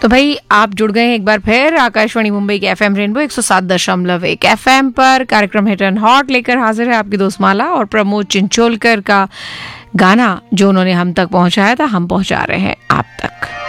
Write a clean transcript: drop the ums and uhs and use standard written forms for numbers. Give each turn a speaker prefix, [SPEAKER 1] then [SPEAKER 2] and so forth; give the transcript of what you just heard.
[SPEAKER 1] तो भाई आप जुड़ गए हैं एक बार फिर आकाशवाणी मुंबई के एफएम रेनबो 107.1 एफएम पर। कार्यक्रम हिट एंड हॉट लेकर हाजिर है आपकी दोस्त माला और प्रमोद चिंचोलकर का गाना जो उन्होंने हम तक पहुंचाया था, हम पहुंचा रहे हैं आप तक।